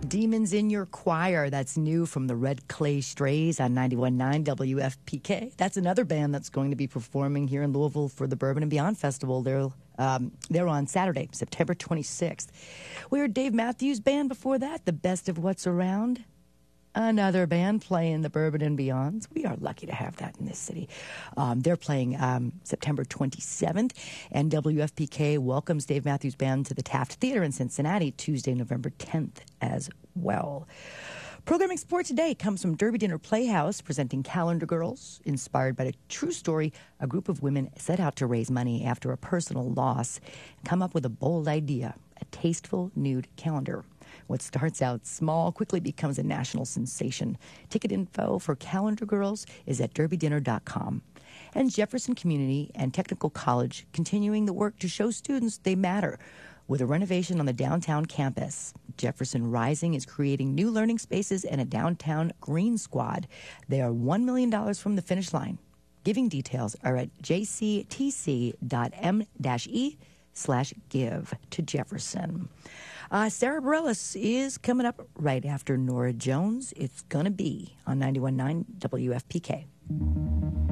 Demons in Your Choir. That's new from the Red Clay Strays on 91.9 WFPK. That's another band that's going to be performing here in Louisville for the Bourbon and Beyond Festival. They're on Saturday, September 26th. We heard Dave Matthews Band before that, The Best of What's Around. Another band playing the Bourbon and Beyonds. We are lucky to have that in this city. They're playing September 27th, and WFPK welcomes Dave Matthews Band to the Taft Theater in Cincinnati Tuesday, November 10th as well. Programming Sport today comes from Derby Dinner Playhouse, presenting Calendar Girls. Inspired by a true story, a group of women set out to raise money after a personal loss and come up with a bold idea, a tasteful nude calendar. What starts out small quickly becomes a national sensation. Ticket info for Calendar Girls is at derbydinner.com. And Jefferson Community and Technical College continuing the work to show students they matter. With a renovation on the downtown campus, Jefferson Rising is creating new learning spaces and a downtown green squad. They are $1 million from the finish line. Giving details are at jctc.m-e/give to Jefferson. Sarah Bareilles is coming up right after Nora Jones. It's going to be on 91.9 WFPK.